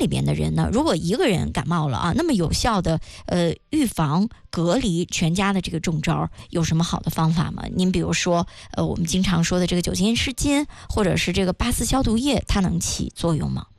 里边的人呢，如果一个人感冒了啊，那么有效的预防隔离全家的这个中招有什么好的方法吗？您比如说我们经常说的这个酒精湿巾，或者是这个8四消毒液，它能起作用吗？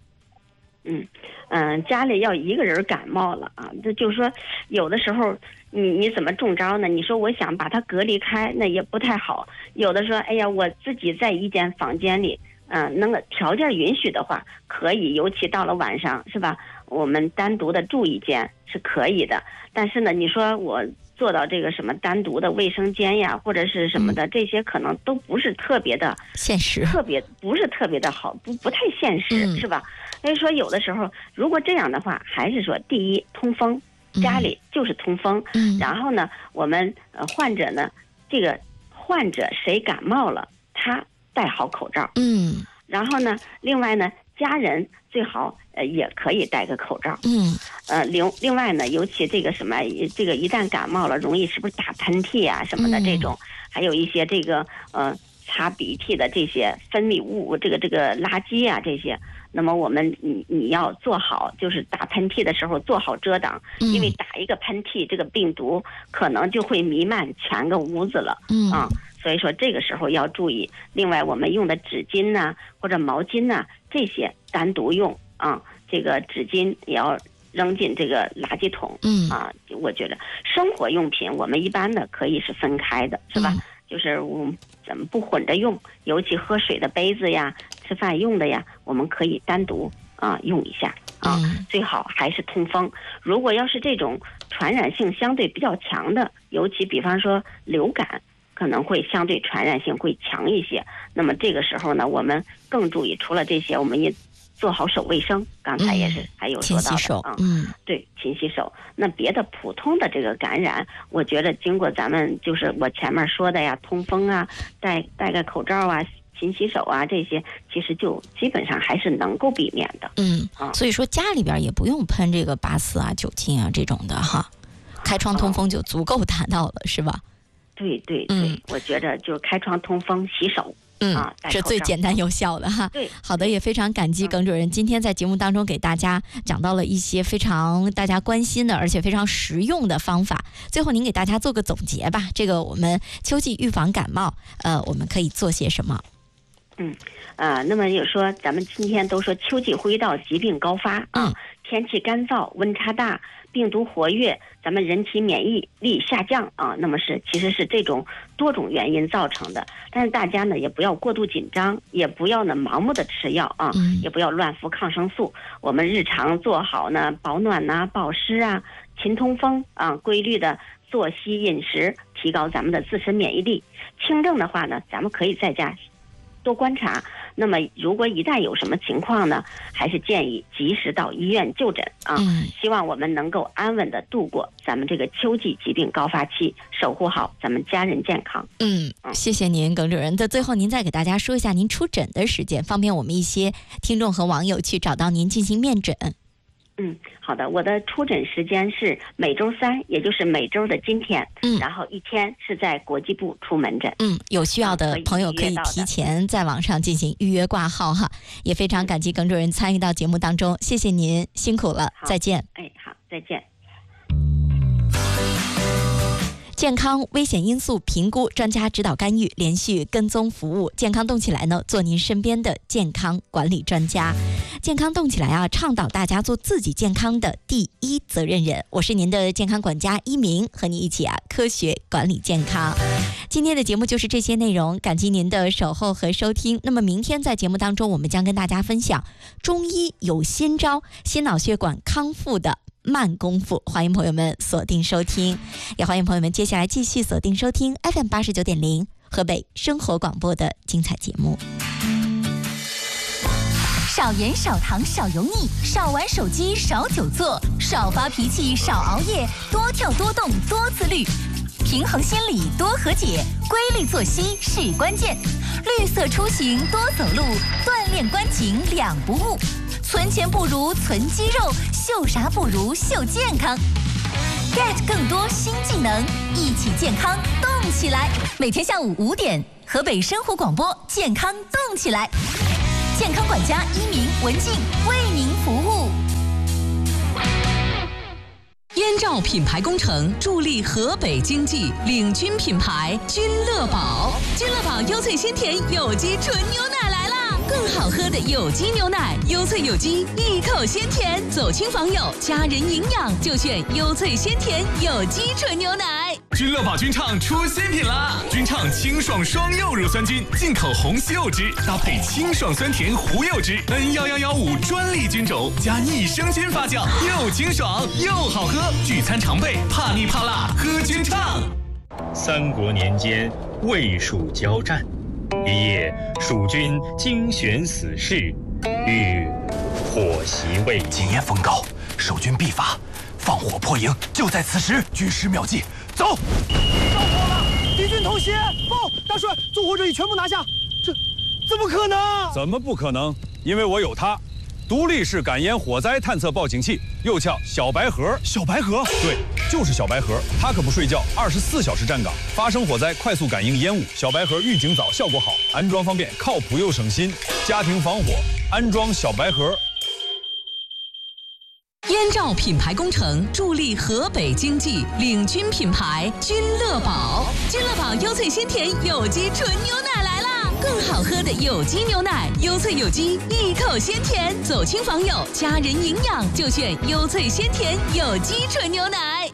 家里要一个人感冒了啊，这就是说有的时候你怎么中招呢？你说我想把它隔离开，那也不太好。有的说，哎呀，我自己在一间房间里，那个条件允许的话，可以，尤其到了晚上，是吧？我们单独的住一间是可以的。但是呢，你说我做到这个什么单独的卫生间呀，或者是什么的，这些可能都不是特别的现实， 不是特别的好，不太现实，是吧？所以说有的时候如果这样的话，还是说第一通风，家里就是通风，然后呢，我们患者呢，这个患者谁感冒了，他戴好口罩，然后呢，另外呢，家人最好也可以戴个口罩，另外呢，尤其这个什么，这个一旦感冒了，容易是不是打喷嚏啊什么的这种，还有一些这个擦鼻涕的这些分泌物，这个垃圾啊这些。那么我们你要做好，就是打喷嚏的时候做好遮挡，因为打一个喷嚏，这个病毒可能就会弥漫全个屋子了，所以说这个时候要注意。另外我们用的纸巾呐，或者毛巾呐，这些单独用啊，这个纸巾也要扔进这个垃圾桶，我觉得生活用品我们一般的可以是分开的，是吧？就是怎么不混着用，尤其喝水的杯子呀，吃饭用的呀，我们可以单独用一下最好还是通风。如果要是这种传染性相对比较强的，尤其比方说流感，可能会相对传染性会强一些。那么这个时候呢，我们更注意，除了这些，我们也做好手卫生，刚才也是还有说到的， 勤洗手， 对，勤洗手。那别的普通的这个感染，我觉得经过咱们就是我前面说的呀，通风啊，戴个口罩啊，勤洗手啊，这些其实就基本上还是能够避免的。 所以说家里边也不用喷这个8四啊、酒精啊这种的哈，开窗通风就足够达到了，是吧？ 对，我觉得就开窗通风、洗手。 这最简单有效的哈。 对， 好的，也非常感激耿主任今天在节目当中给大家讲到了一些非常大家关心的，而且非常实用的方法。最后您给大家做个总结吧，这个我们秋季预防感冒，我们可以做些什么？ 那么有说咱们今天都说秋季呼吸道疾病高发天气干燥，温差大，病毒活跃，咱们人体免疫力下降那么其实是这种多种原因造成的。但是大家呢也不要过度紧张，也不要呢盲目的吃药也不要乱服抗生素。我们日常做好呢保暖啊、保湿啊、勤通风规律的作息饮食，提高咱们的自身免疫力。轻症的话呢，咱们可以在家多观察。那么如果一旦有什么情况呢，还是建议及时到医院就诊希望我们能够安稳的度过咱们这个秋季疾病高发期，守护好咱们家人健康。 谢谢您，耿主任。的最后您再给大家说一下您出诊的时间，方便我们一些听众和网友去找到您进行面诊。 好的，我的出诊时间是每周3，也就是每周的今天，然后一天是在国际部出门诊。 有需要的朋友可以提前在网上进行预约挂号哈。也非常感激耿主任参与到节目当中，谢谢您，辛苦了，再见。 好，再见。 健康危险因素评估，专家指导干预，连续跟踪服务。健康动起来呢，做您身边的健康管理专家。健康动起来倡导大家做自己健康的第一责任人。我是您的健康管家一鸣，和你一起科学管理健康。今天的节目就是这些内容，感激您的守候和收听。那么明天在节目当中，我们将跟大家分享中医有新招，心脑血管康复的慢功夫，欢迎朋友们锁定收听，也欢迎朋友们接下来继续锁定收听 FM89.0 河北生活广播的精彩节目。 少盐少糖少油腻，少玩手机少久坐，少发脾气少熬夜，多跳多动多自律，平衡心理多和解，规律作息是关键，绿色出行多走路，锻炼关颈两不误，存钱不如存肌肉，秀啥不如秀健康。get 更多新技能，一起健康动起来。每天下午5点，河北生活广播健康动起来，健康管家一鸣文静为您服务。 兆品牌工程助力河北经济，领军品牌君乐宝。君乐宝优萃鲜甜有机纯牛奶来啦！更好喝的有机牛奶，优萃有机，一口鲜甜。走亲访友，家人营养就选优萃鲜甜有机纯牛奶。 君乐宝君畅出新品啦！君畅清爽双柚乳酸菌，进口红西柚汁搭配清爽酸甜胡柚汁 ，N1115专利菌种加益生菌发酵，又清爽又好喝。聚餐常备，怕腻怕辣喝君畅。 三国年间，魏蜀交战，一夜，蜀军精选死士，欲火袭魏。 今夜风高，守军必发，放火破营，就在此时。军师妙计，走！ 着火了，敌军偷袭！报，大帅，纵火者已全部拿下。这怎么可能？ 怎么不可能？因为我有它。独立式感烟火灾探测报警器，又叫小白盒。 小白盒？ 对，就是小白盒。它可不睡觉，24小时站岗，发生火灾快速感应烟雾。小白盒预警早，效果好，安装方便，靠谱又省心。家庭防火，安装小白盒。 燕赵品牌工程助力河北经济，领军品牌君乐宝。君乐宝优萃鲜甜有机纯牛奶来啦！更好喝的有机牛奶，优萃有机，一口鲜甜。走亲访友，家人营养就选优萃鲜甜有机纯牛奶。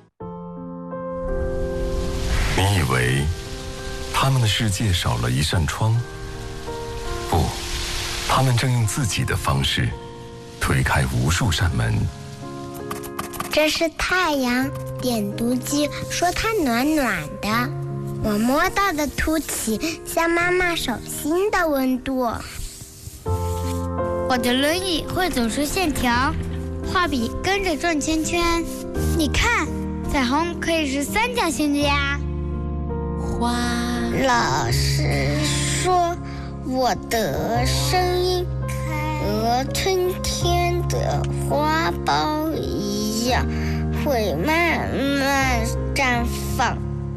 你以为他们的世界少了一扇窗？不，他们正用自己的方式推开无数扇门。 这是太阳，点读机说它暖暖的。我摸到的凸起像妈妈手心的温度。 我的轮椅会走出线条，画笔跟着转圈圈。你看，彩虹可以是三角形的呀。 花，老师说我的声音和春天的花苞一样，会慢慢绽放。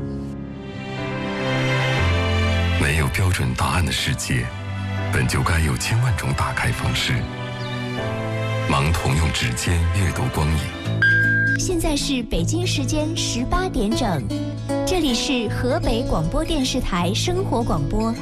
没有标准答案的世界，本就该有千万种打开方式。盲童用指尖阅读光影。 现在是北京时间18点整，这里是河北广播电视台生活广播。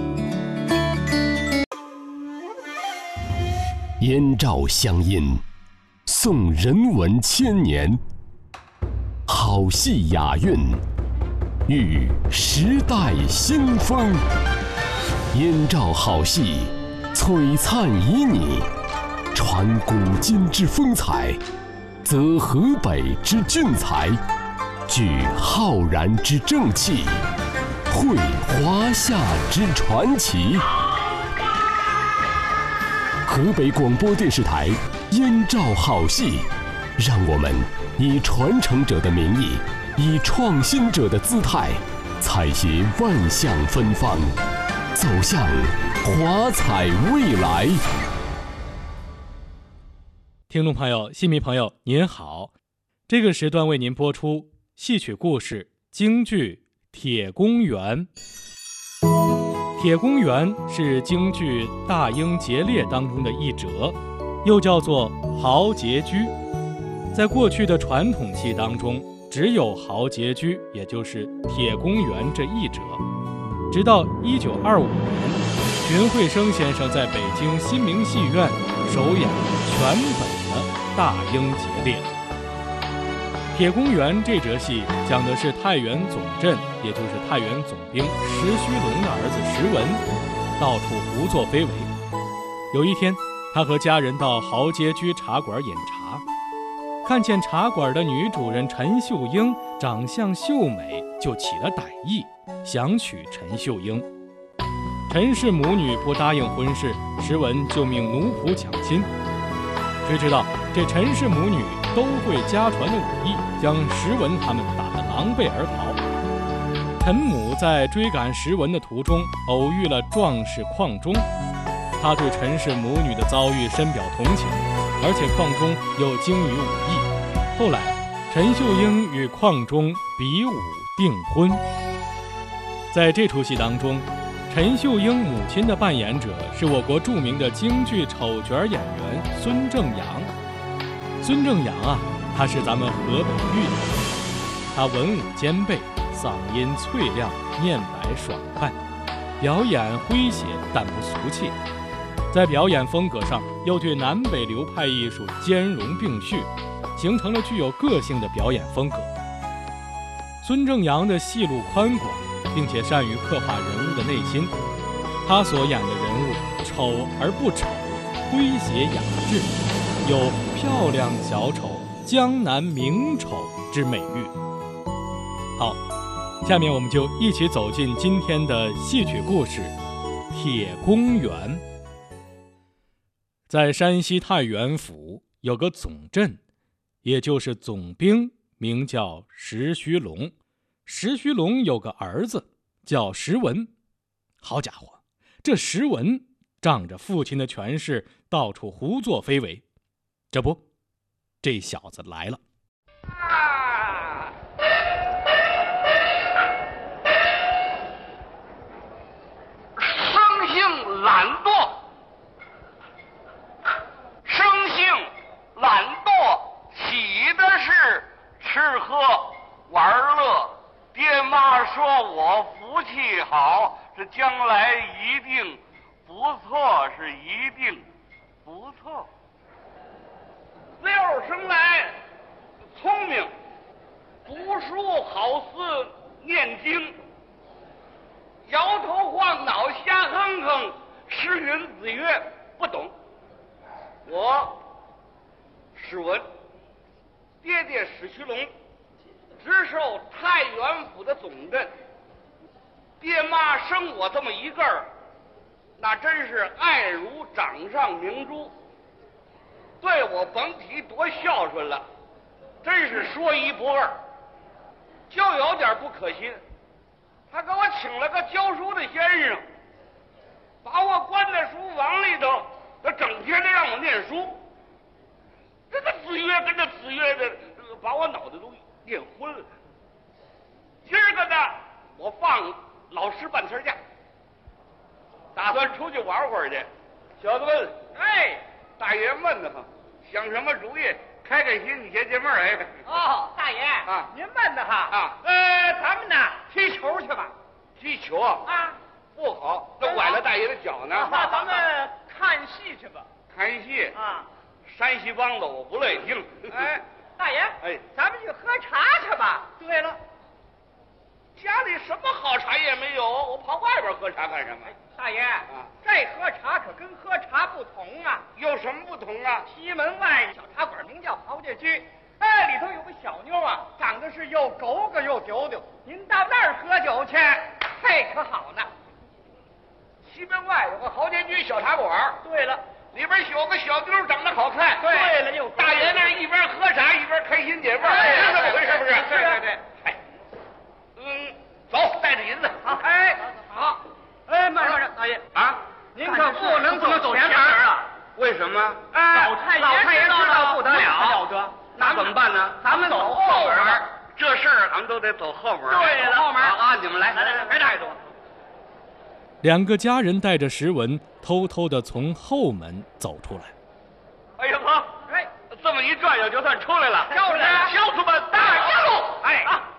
燕赵乡音，颂人文千年，好戏雅韵，遇时代新风。燕赵好戏，璀璨旖旎，传古今之风采，则河北之俊才，聚浩然之正气，绘华夏之传奇。河北广播电视台燕赵好戏，让我们以传承者的名义，以创新者的姿态，采撷万象芬芳，走向华彩未来。 听众朋友、戏迷朋友您好，这个时段为您播出戏曲故事京剧《铁公园》。铁公园是京剧《大英劫猎》当中的一折，又叫做豪杰居。在过去的传统戏当中，只有豪杰居，也就是铁公园这一折。直到1925年，荀慧生先生在北京新明戏院首演全本的《大英劫猎》。铁公园这折戏讲的是太原总镇，也就是太原总兵石须龙的儿子石文，到处胡作非为。有一天，他和家人到豪杰居茶馆饮茶，看见茶馆的女主人陈秀英长相秀美，就起了歹意，想娶陈秀英。陈氏母女不答应婚事，石文就命奴仆抢亲。谁知道这陈氏母女都会家传的武艺，将石文他们打得狼狈而逃。陈母在追赶石文的途中，偶遇了壮士邝忠，他对陈氏母女的遭遇深表同情，而且邝忠又精于武艺。后来，陈秀英与邝忠比武订婚。在这出戏当中，陈秀英母亲的扮演者是我国著名的京剧丑角演员孙正阳。孙孙正阳啊，他是咱们河北豫人，他文武兼备，嗓音脆亮，面白爽快，表演诙谐但不俗气。在表演风格上，又对南北流派艺术兼容并蓄，形成了具有个性的表演风格。孙正阳的戏路宽广，并且善于刻画人物的内心。他所演的人物丑而不丑，诙谐雅致，有漂亮小丑、江南名丑之美誉。好，下面我们就一起走进今天的戏曲故事《铁公园》。在山西太原府有个总镇，也就是总兵，名叫石须龙。石须龙有个儿子叫石文。好家伙，这石文仗着父亲的权势，到处胡作非为。这不，这小子来了。 生性懒惰，生性懒惰，喜的是吃喝玩乐。爹妈说我福气好，是将来一定不错，是一定不错。六生来聪明，读书好似念经，摇头晃脑瞎哼哼，诗云子曰不懂。我史文，爹爹史须龙，直受太原府的总镇。爹妈生我这么一个儿，那真是爱如掌上明珠，对我甭提多孝顺了，真是说一不二。就有点不可信，他给我请了个教书的先生，把我关在书房里头，他整天的让我念书。这个子曰跟着子曰的，把我脑袋都念昏了。今儿个呢，我放老师半天假，打算出去玩会儿去。小子们，哎，大爷闷得慌，想什么主意？开开心，你解解闷儿。哎， 哦，大爷啊， 您闷得哈啊？ 咱们呢踢球去吧。 踢球啊？不好，那崴了大爷的脚呢。 那咱们看戏去吧。 看戏啊？ 山西梆子我不乐意听。 哎，大爷， 哎， 咱们去喝茶去吧。 对了，家里什么好茶也没有，我跑外边喝茶干什么？ 大爷啊，这喝茶可跟喝茶不同啊。 有什么不同啊？ 西门外小茶馆名叫豪杰居，哎，里头有个小妞啊，长得是又狗狗又丢丢。您到那儿喝酒去，嘿，可好呢。 西门外有个豪杰居小茶馆。 对了， 里边有个小妞长得好看。 对了，又大爷那一边喝茶一边开心解闷，是这么回事不是？ 对对对。 哎，走，带着银子。 好，哎，好。哎，慢着，大爷啊， 您可不能走前门啊！ 为什么？ 老太爷知道不得了， 那怎么办呢？ 咱们走后门。 这事儿咱们都得走后门。 对了，后门啊！你们来， 别带走。 两个家人带着石文偷偷地从后门走出来。 哎呀呵，哎，这么一转悠就算出来了。 就是， 乡亲们，大家路！ 哎，